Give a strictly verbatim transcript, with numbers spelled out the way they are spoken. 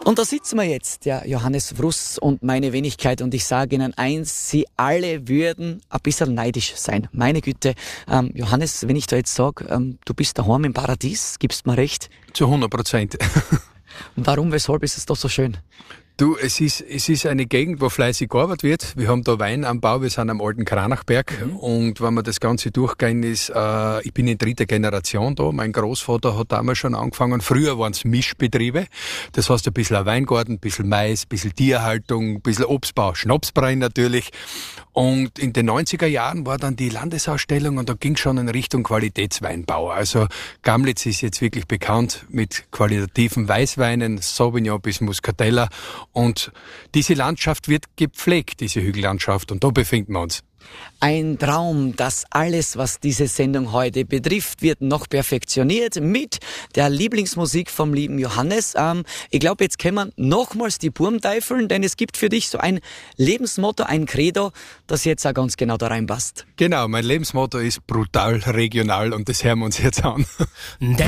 Und da sitzen wir jetzt, der Johannes Wruss und meine Wenigkeit, und ich sage Ihnen eins, Sie alle würden ein bisschen neidisch sein. Meine Güte, ähm, Johannes, wenn ich da jetzt sage, ähm, du bist daheim im Paradies, gibst mir recht? Zu hundert Prozent. Warum, weshalb ist es doch so schön? Du, es ist, es ist eine Gegend, wo fleißig gearbeitet wird. Wir haben da Weinanbau, wir sind am alten Kranachberg. Mhm. Und wenn wir das Ganze durchgehen, ist, äh, ich bin in dritter Generation da. Mein Großvater hat damals schon angefangen. Früher waren es Mischbetriebe. Das heißt, ein bisschen ein Weingarten, ein bisschen Mais, ein bisschen Tierhaltung, ein bisschen Obstbau, Schnapsbrenn natürlich. Und in den neunziger Jahren war dann die Landesausstellung und da ging schon in Richtung Qualitätsweinbau. Also Gamlitz ist jetzt wirklich bekannt mit qualitativen Weißweinen, Sauvignon bis Muscatella. Und diese Landschaft wird gepflegt, diese Hügellandschaft, und da befinden wir uns. Ein Traum, dass alles, was diese Sendung heute betrifft, wird noch perfektioniert mit der Lieblingsmusik vom lieben Johannes. Ähm, ich glaube, jetzt können wir nochmals die Burm teifeln, denn es gibt für dich so ein Lebensmotto, ein Credo, das jetzt auch ganz genau da reinpasst. Genau, mein Lebensmotto ist brutal regional und das hören wir uns jetzt an.